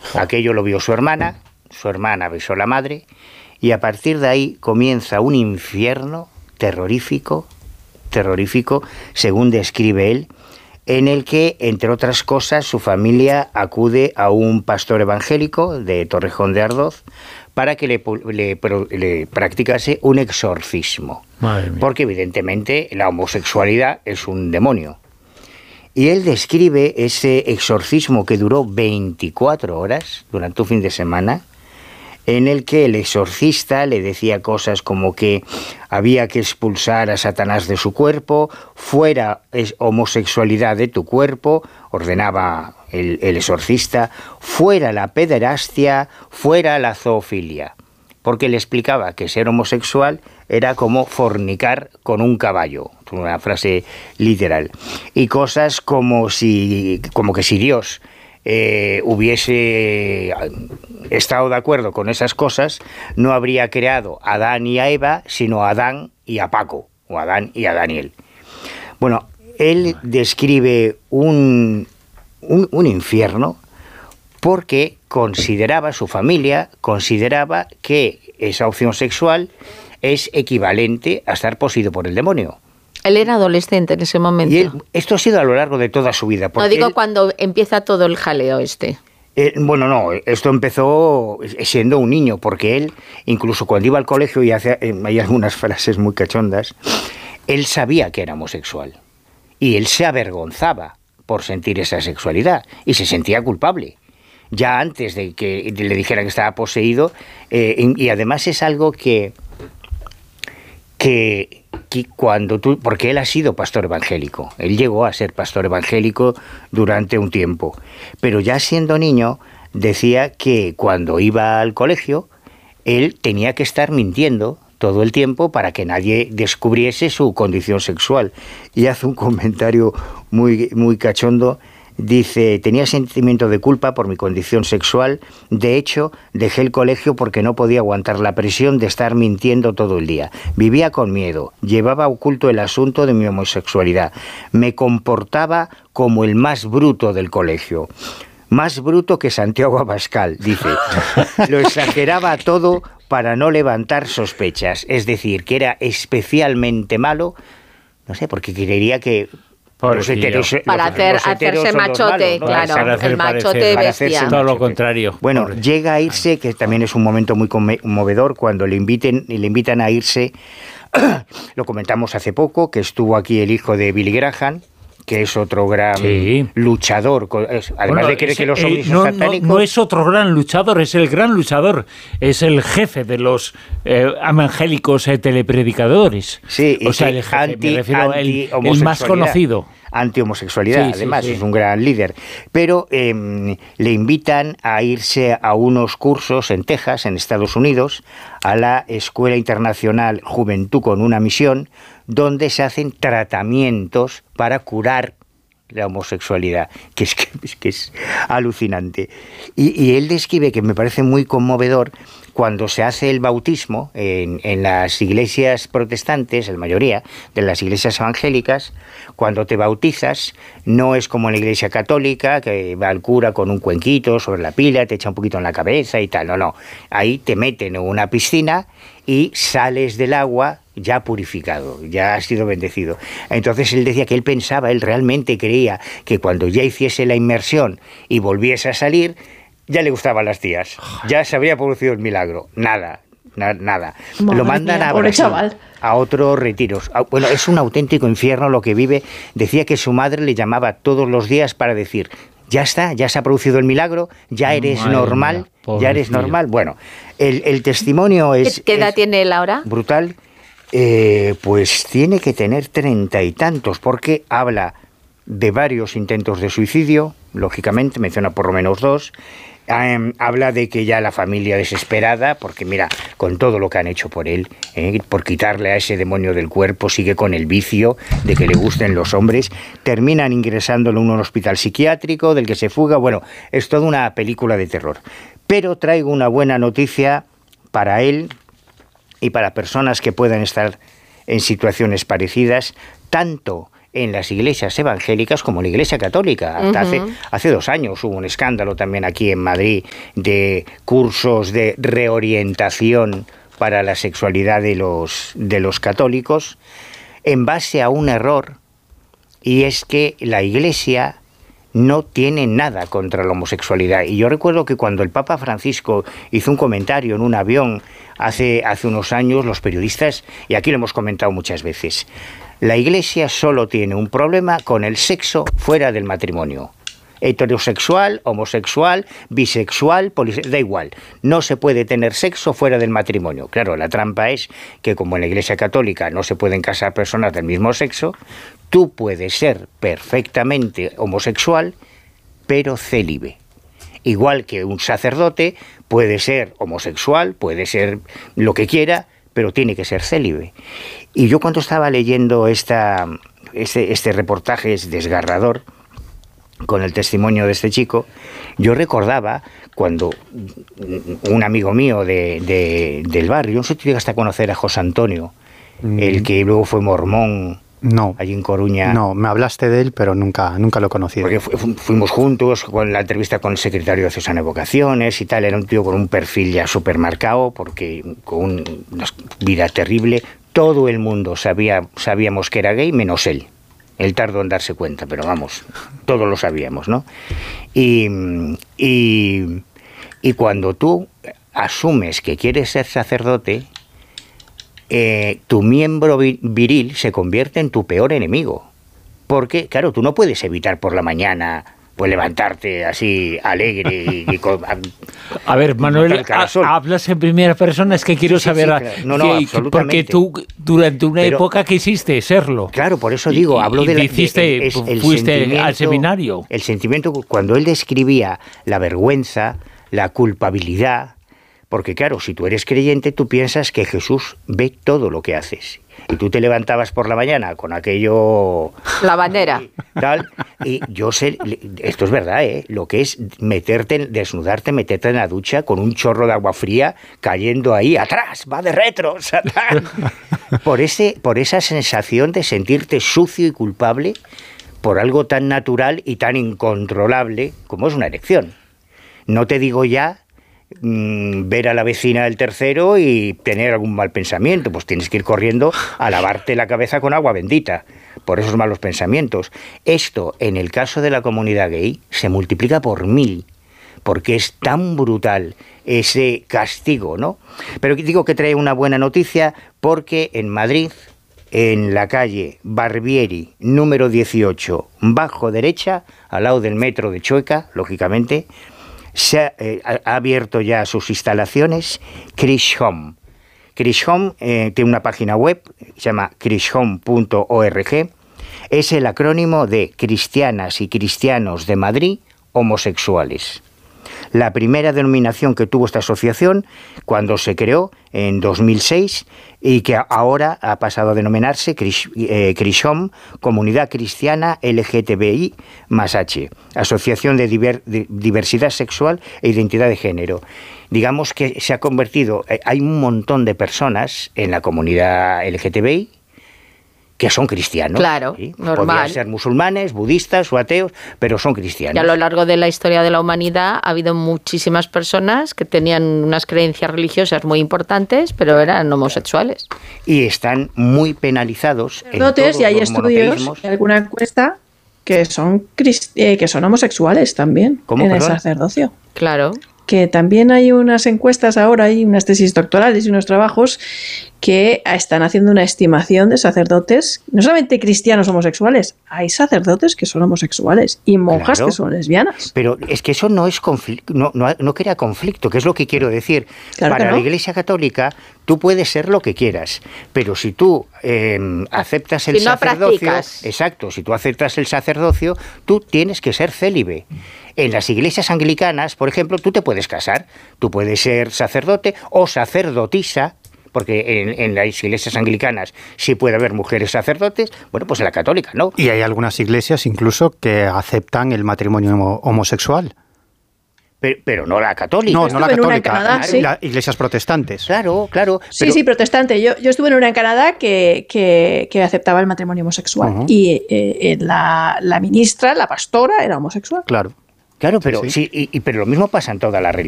Aquello lo vio su hermana besó a la madre, y a partir de ahí comienza un infierno terrorífico, según describe él, en el que, entre otras cosas, su familia acude a un pastor evangélico de Torrejón de Ardoz para que le practicase un exorcismo. Porque evidentemente la homosexualidad es un demonio. Y él describe ese exorcismo que duró 24 horas durante un fin de semana, en el que el exorcista le decía cosas como que había que expulsar a Satanás de su cuerpo, fuera homosexualidad de tu cuerpo, ordenaba el exorcista, fuera la pederastia, fuera la zoofilia, porque le explicaba que ser homosexual era como fornicar con un caballo, una frase literal, y cosas como que si Dios hubiese estado de acuerdo con esas cosas, no habría creado a Adán y a Eva, sino a Adán y a Paco, o a Adán y a Daniel. Bueno, él describe un infierno porque su familia consideraba que esa opción sexual es equivalente a estar poseído por el demonio. Él era adolescente en ese momento. Y esto ha sido a lo largo de toda su vida. No digo cuando empieza todo el jaleo bueno, no, esto empezó siendo un niño, porque él, incluso cuando iba al colegio, y hay algunas frases muy cachondas, él sabía que era homosexual. Y él se avergonzaba por sentir esa sexualidad, y se sentía culpable, ya antes de que le dijeran que estaba poseído, y además es algo que porque él ha sido pastor evangélico, él llegó a ser pastor evangélico durante un tiempo, pero ya siendo niño decía que cuando iba al colegio él tenía que estar mintiendo todo el tiempo para que nadie descubriese su condición sexual, y hace un comentario muy cachondo. Dice: tenía sentimiento de culpa por mi condición sexual, de hecho dejé el colegio porque no podía aguantar la presión de estar mintiendo todo el día, vivía con miedo, llevaba oculto el asunto de mi homosexualidad, me comportaba como el más bruto del colegio, más bruto que Santiago Abascal, dice, lo exageraba todo para no levantar sospechas, es decir, que era especialmente malo, no sé, porque creería que para hacerse machote, malos, ¿no? Claro, el machote bestia. Todo lo contrario. Bueno, llega a irse, que también es un momento muy conmovedor, cuando le invitan a irse. Lo comentamos hace poco, que estuvo aquí el hijo de Billy Graham, que es otro gran luchador, además de que los ovnis son satánicos. No es otro gran luchador, es el gran luchador, es el jefe de los evangélicos telepredicadores. Sí, o sea, el jefe, me refiero el más conocido. Antihomosexualidad, además, es un gran líder. Pero le invitan a irse a unos cursos en Texas, en Estados Unidos, a la Escuela Internacional Juventud con una Misión, donde se hacen tratamientos para curar la homosexualidad, que es alucinante. Y él describe, que me parece muy conmovedor, cuando se hace el bautismo en las iglesias protestantes, la mayoría de las iglesias evangélicas, cuando te bautizas, no es como en la iglesia católica, que va el cura con un cuenquito sobre la pila, te echa un poquito en la cabeza y tal, no. Ahí te meten en una piscina y sales del agua ya purificado, ya has sido bendecido. Entonces él decía que él realmente creía que cuando ya hiciese la inmersión y volviese a salir, ya le gustaban las tías, ya se habría producido el milagro. Nada. Lo mandan a Brasil, a otros retiros. Bueno, es un auténtico infierno lo que vive. Decía que su madre le llamaba todos los días para decir: ya está, ya se ha producido el milagro, ya eres normal, ya eres normal. Bueno, el testimonio es... ¿Qué edad tiene él ahora? Brutal. Pues tiene que tener 30 y tantos, porque habla de varios intentos de suicidio, lógicamente, menciona por lo menos 2. Habla de que ya la familia desesperada, porque mira, con todo lo que han hecho por él, por quitarle a ese demonio del cuerpo, sigue con el vicio de que le gusten los hombres, terminan ingresándolo en un hospital psiquiátrico del que se fuga. Bueno, es toda una película de terror. Pero traigo una buena noticia para él y para personas que puedan estar en situaciones parecidas, tanto en las iglesias evangélicas como en la Iglesia Católica. Hasta hace 2 años hubo un escándalo también aquí en Madrid de cursos de reorientación para la sexualidad de los católicos en base a un error, y es que la Iglesia no tiene nada contra la homosexualidad. Y yo recuerdo que cuando el Papa Francisco hizo un comentario en un avión hace unos años, los periodistas, y aquí lo hemos comentado muchas veces, la Iglesia solo tiene un problema con el sexo fuera del matrimonio. Heterosexual, homosexual, bisexual, da igual. No se puede tener sexo fuera del matrimonio. Claro, la trampa es que como en la Iglesia Católica no se pueden casar personas del mismo sexo, tú puedes ser perfectamente homosexual, pero célibe. Igual que un sacerdote puede ser homosexual, puede ser lo que quiera, pero tiene que ser célibe. Y yo cuando estaba leyendo este reportaje es desgarrador, con el testimonio de este chico, yo recordaba cuando un amigo mío del barrio, no sé si llegaste a conocer a José Antonio, el que luego fue mormón. No. Allí en Coruña. No, me hablaste de él, pero nunca lo conocí. Porque fuimos juntos con la entrevista con el secretario de Cesana de Vocaciones y tal. Era un tío con un perfil ya súper marcado, porque con una vida terrible. Todo el mundo sabíamos que era gay, menos él. Él tardó en darse cuenta, pero vamos, todos lo sabíamos, ¿no? Y cuando tú asumes que quieres ser sacerdote, tu miembro viril se convierte en tu peor enemigo. Porque, claro, tú no puedes evitar por la mañana pues levantarte así alegre y a ver, Manuel, hablas en primera persona, es que quiero saber, claro. Absolutamente. Porque tú durante una época quisiste serlo. Claro, por eso digo, hablo de la... fuiste al seminario. El sentimiento, cuando él describía la vergüenza, la culpabilidad, porque claro, si tú eres creyente, tú piensas que Jesús ve todo lo que haces. Y tú te levantabas por la mañana con aquello... La bandera. Tal, y yo sé, esto es verdad, lo que es desnudarte, meterte en la ducha con un chorro de agua fría cayendo ahí atrás, va de retro, por esa sensación de sentirte sucio y culpable por algo tan natural y tan incontrolable como es una erección. No te digo ya ver a la vecina del tercero y tener algún mal pensamiento, pues tienes que ir corriendo a lavarte la cabeza con agua bendita por esos malos pensamientos. Esto, en el caso de la comunidad gay, se multiplica por 1000, porque es tan brutal ese castigo, ¿no? Pero digo que trae una buena noticia, porque en Madrid, en la calle Barbieri, número 18, bajo derecha, al lado del metro de Chueca, lógicamente, se ha abierto ya sus instalaciones Krish Home. Krish Home tiene una página web, se llama krishhome.org. Es el acrónimo de Cristianas y Cristianos de Madrid Homosexuales. La primera denominación que tuvo esta asociación cuando se creó en 2006 y que ahora ha pasado a denominarse Krish Home, Comunidad Cristiana LGTBI más H, Asociación de Diversidad Sexual e Identidad de Género. Digamos que se ha convertido, hay un montón de personas en la comunidad LGTBI que son cristianos. Claro, ¿sí? Normal. Podrían ser musulmanes, budistas o ateos, pero son cristianos. Y a lo largo de la historia de la humanidad ha habido muchísimas personas que tenían unas creencias religiosas muy importantes, pero eran homosexuales. Y están muy penalizados en todos y hay los estudios, hay alguna encuesta que son homosexuales también en el sacerdocio. Claro. Que también hay unas encuestas ahora, hay unas tesis doctorales y unos trabajos que están haciendo una estimación de sacerdotes, no solamente cristianos homosexuales, hay sacerdotes que son homosexuales y monjas que son lesbianas. Pero es que eso no es conflicto, no crea conflicto, que es lo que quiero decir. Claro Para que no. la Iglesia Católica tú puedes ser lo que quieras, pero si tú aceptas el sacerdocio, exacto, si tú aceptas el sacerdocio, tú tienes que ser célibe. En las iglesias anglicanas, por ejemplo, tú te puedes casar, tú puedes ser sacerdote o sacerdotisa, porque en las iglesias anglicanas sí puede haber mujeres sacerdotes, bueno, pues en la católica no. Y hay algunas iglesias incluso que aceptan el matrimonio homosexual. pero no la católica. No, no la católica, Canadá, sí. las iglesias protestantes. Claro. Sí, protestante. Yo estuve en una en Canadá que aceptaba el matrimonio homosexual. Y la ministra, la pastora, era homosexual. Claro. Claro, pero sí, pero lo mismo pasa en todas las religiones.